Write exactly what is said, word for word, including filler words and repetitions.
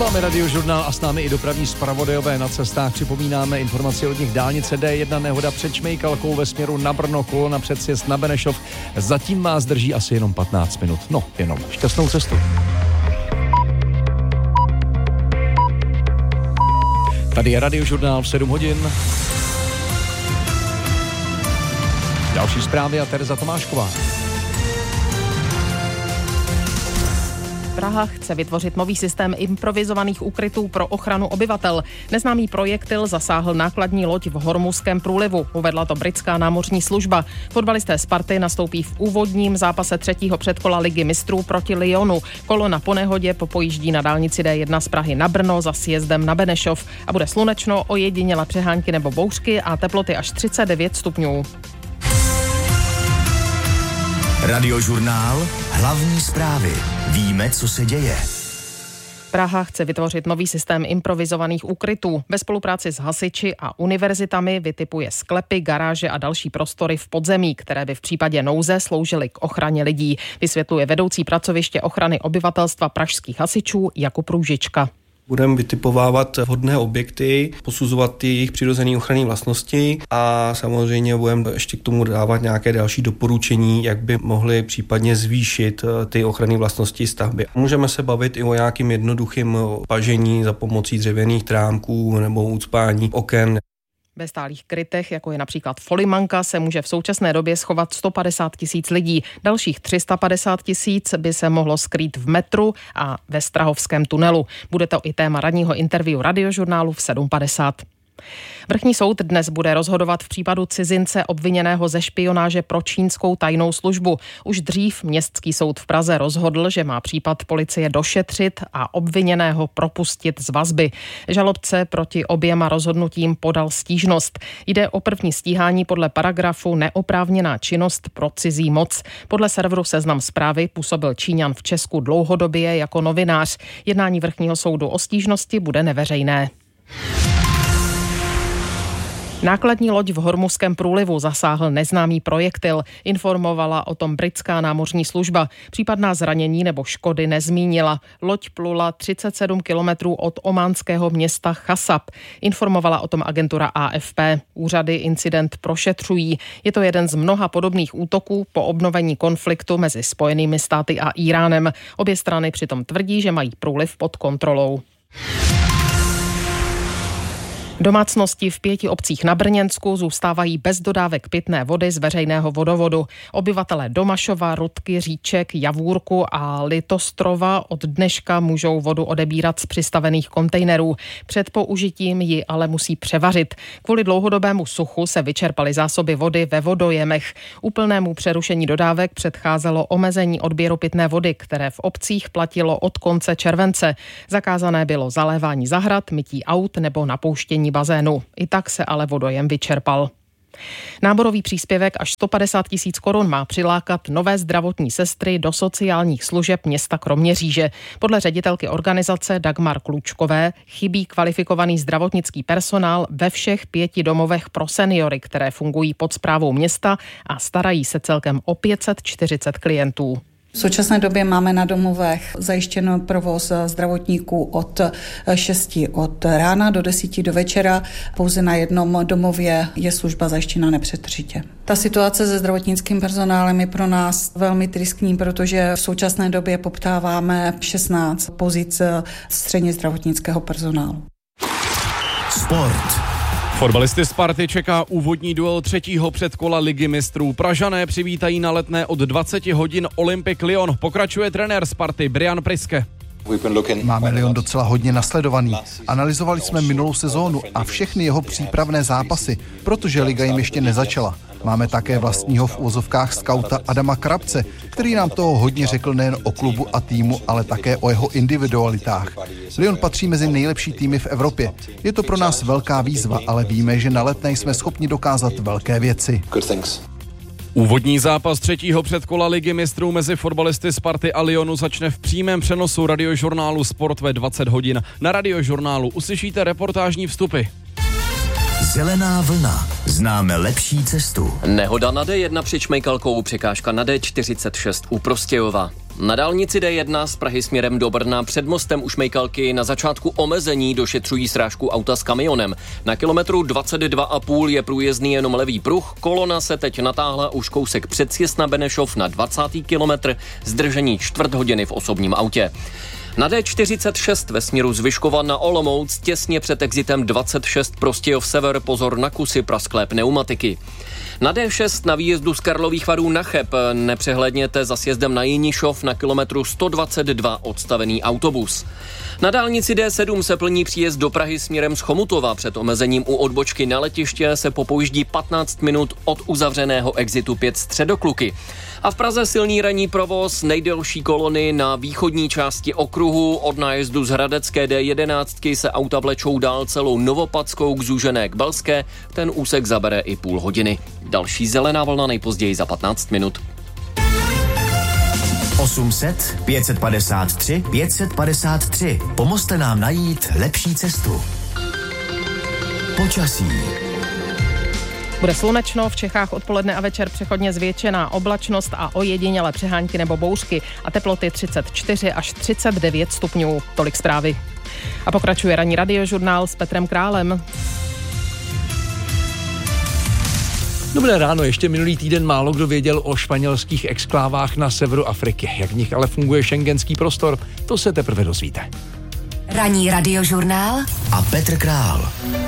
Posláme Radiožurnál a s námi i dopravní zpravodajové na cestách. Připomínáme informaci od nich. Dálnice D jedna, nehoda před Šmejkalkou ve směru na Brno, kolona před sjezd na Benešov. Zatím vás drží asi jenom patnáct minut. No, jenom šťastnou cestu. Tady je Radiožurnál v sedm hodin. Další zprávy a Tereza Tomášková. Praha chce vytvořit nový systém improvizovaných úkrytů pro ochranu obyvatel. Neznámý projektil zasáhl nákladní loď v Hormuzském průlivu. Uvedla to britská námořní služba. Fotbalisté Sparty nastoupí v úvodním zápase třetího předkola Ligy mistrů proti Lyonu. Kolona po nehodě popojíždí na dálnici D jedna z Prahy na Brno za sjezdem na Benešov a bude slunečno, ojediněle přehánky nebo bouřky a teploty až třicet devět stupňů. Radiožurnál, hlavní zprávy. Víme, co se děje. Praha chce vytvořit nový systém improvizovaných úkrytů. Ve spolupráci s hasiči a univerzitami vytipuje sklepy, garáže a další prostory v podzemí, které by v případě nouze sloužily k ochraně lidí, vysvětluje vedoucí pracoviště ochrany obyvatelstva pražských hasičů Jakub Růžička. Budeme vytipovávat vhodné objekty, posuzovat ty jejich přirozené ochranné vlastnosti a samozřejmě budeme ještě k tomu dávat nějaké další doporučení, jak by mohly případně zvýšit ty ochranné vlastnosti stavby. Můžeme se bavit i o nějakým jednoduchým pažení za pomocí dřevěných trámků nebo ucpání oken. Ve stálých krytech, jako je například Folimanka, se může v současné době schovat sto padesát tisíc lidí. Dalších tři sta padesát tisíc by se mohlo skrýt v metru a ve Strahovském tunelu. Bude to i téma ranního interview Radiožurnálu v sedm padesát. Vrchní soud dnes bude rozhodovat v případu cizince obviněného ze špionáže pro čínskou tajnou službu. Už dřív městský soud v Praze rozhodl, že má případ policie došetřit a obviněného propustit z vazby. Žalobce proti oběma rozhodnutím podal stížnost. Jde o první stíhání podle paragrafu neoprávněná činnost pro cizí moc. Podle serveru Seznam Zprávy působil Číňan v Česku dlouhodobě jako novinář. Jednání vrchního soudu o stížnosti bude neveřejné. Nákladní loď v Hormuzském průlivu zasáhl neznámý projektil, informovala o tom britská námořní služba. Případná zranění nebo škody nezmínila. Loď plula třicet sedm kilometrů od ománského města Chasab. Informovala o tom agentura A F P. Úřady incident prošetřují. Je to jeden z mnoha podobných útoků po obnovení konfliktu mezi Spojenými státy a Íránem. Obě strany přitom tvrdí, že mají průliv pod kontrolou. Domácnosti v pěti obcích na Brněnsku zůstávají bez dodávek pitné vody z veřejného vodovodu. Obyvatelé Domašova, Rudky, Říček, Javůrku a Litostrova od dneška můžou vodu odebírat z přistavených kontejnerů. Před použitím ji ale musí převařit. Kvůli dlouhodobému suchu se vyčerpaly zásoby vody ve vodojemech. Úplnému přerušení dodávek předcházelo omezení odběru pitné vody, které v obcích platilo od konce července. Zakázané bylo zalévání zahrad, mytí aut nebo napouštění bazénu. I tak se ale vodojem vyčerpal. Náborový příspěvek až sto padesát tisíc korun má přilákat nové zdravotní sestry do sociálních služeb města Kroměříže. Podle ředitelky organizace Dagmar Klučkové chybí kvalifikovaný zdravotnický personál ve všech pěti domovech pro seniory, které fungují pod správou města a starají se celkem o pět set čtyřicet klientů. V současné době máme na domovech zajištěno provoz zdravotníků od šesti od rána do deseti do večera. Pouze na jednom domově je služba zajištěna nepřetržitě. Ta situace se zdravotnickým personálem je pro nás velmi tristní, protože v současné době poptáváme šestnáct pozic středně zdravotnického personálu. Sport. Fotbalisty Sparty čeká úvodní duel třetího předkola Ligy mistrů. Pražané přivítají na Letné od dvacet hodin Olympic Lyon. Pokračuje trenér Sparty Brian Priske. Máme Lyon docela hodně nasledovaný. Analyzovali jsme minulou sezónu a všechny jeho přípravné zápasy, protože liga jim ještě nezačala. Máme také vlastního v uvozovkách skauta Adama Krabce, který nám toho hodně řekl nejen o klubu a týmu, ale také o jeho individualitách. Lyon patří mezi nejlepší týmy v Evropě. Je to pro nás velká výzva, ale víme, že na Letné jsme schopni dokázat velké věci. Úvodní zápas třetího předkola Ligy mistrů mezi fotbalisty Sparty a Lyonu začne v přímém přenosu Radiožurnálu Sport ve dvacet hodin. Na Radiožurnálu uslyšíte reportážní vstupy. Zelená vlna. Známe lepší cestu. Nehoda na D jedna před Šmejkalkou, překážka na D čtyřicet šest u Prostějova. Na dálnici D jedna z Prahy směrem do Brna před mostem u Šmejkalky na začátku omezení došetřují srážku auta s kamionem. Na kilometru dvacet dva a půl je průjezdný jenom levý pruh, kolona se teď natáhla už kousek před sjezd na Benešov na dvacátý kilometr, zdržení čtvrt hodiny v osobním autě. Na D čtyřicet šest ve směru z Vyškova na Olomouc těsně před exitem dvacet šest Prostějov sever pozor na kusy prasklé pneumatiky. Na D šest na výjezdu z Karlových Varů na Cheb nepřehledněte za sjezdem na Jinišov na kilometru sto dvacet dva odstavený autobus. Na dálnici D sedm se plní příjezd do Prahy směrem z Chomutova. Před omezením u odbočky na letiště se popojíždí patnáct minut od uzavřeného exitu pět Středokluky. A v Praze silný ranní provoz, nejdelší kolony na východní části okruhu. Od nájezdu z Hradecké D jedenáct se auta vlečou dál celou Novopadskou k Zúžené k Belské. Ten úsek zabere i půl hodiny. Další zelená vlna nejpozději za patnáct minut. osm set, pět set padesát tři, pět set padesát tři. Pomozte nám najít lepší cestu. Počasí. Bude slunečno, v Čechách odpoledne a večer přechodně zvětšená oblačnost a ojedinělé přehánky nebo bouřky a teploty třicet čtyři až třicet devět stupňů. Tolik zprávy. A pokračuje ranní radiožurnál s Petrem Králem. Dobré ráno, ještě minulý týden málo kdo věděl o španělských exklávách na severu Afriky. Jak v nich ale funguje schengenský prostor, to se teprve dozvíte. Ranní radiožurnál a Petr Král.